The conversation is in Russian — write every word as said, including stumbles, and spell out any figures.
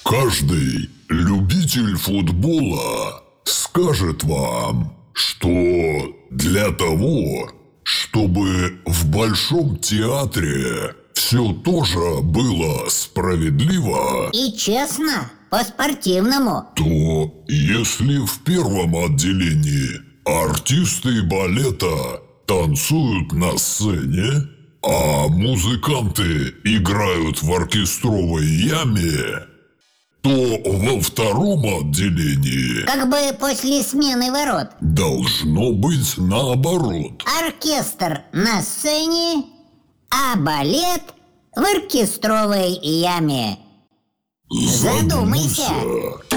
Каждый любитель футбола скажет вам, что для того, чтобы в Большом театре все тоже было справедливо и честно, по-спортивному, то если в первом отделении артисты балета танцуют на сцене, а музыканты играют в оркестровой яме, то во втором отделении как бы после смены ворот, должно быть наоборот. оркестр на сцене, а балет в оркестровой яме. Задумайся. Задумайся.